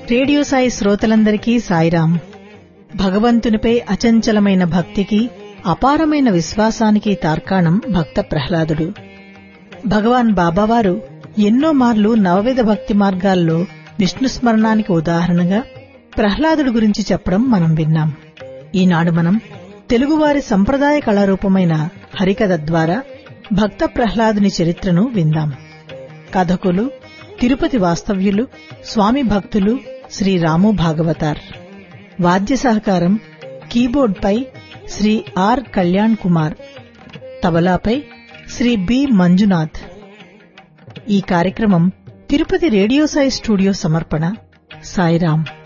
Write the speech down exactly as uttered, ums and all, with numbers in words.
Radio Sai శ్రోతలందరికీ సాయిరాం. భగవంతునిపై అచంచలమైన భక్తికి, అపారమైన విశ్వాసానికి తార్కాణం భక్త ప్రహ్లాదుడు. భగవాన్ బాబావారు ఎన్నో మార్లు నవవిధ భక్తి మార్గాల్లో విష్ణుస్మరణానికి ఉదాహరణగా ప్రహ్లాదుడి గురించి చెప్పడం మనం విన్నాం. ఈనాడు మనం తెలుగువారి సంప్రదాయ కళారూపమైన హరికథ ద్వారా భక్త ప్రహ్లాదుని చరిత్రను విందాం. కథకులు తిరుపతి వాస్తవ్యులు, స్వామి భక్తులు శ్రీ రాము భాగవతార్. వాద్య సహకారం కీబోర్డ్పై శ్రీ ఆర్ కళ్యాణ్ కుమార్, తబలాపై శ్రీ బి మంజునాథ్. ఈ కార్యక్రమం తిరుపతి రేడియో సాయి స్టూడియో సమర్పణ. సాయిరాం.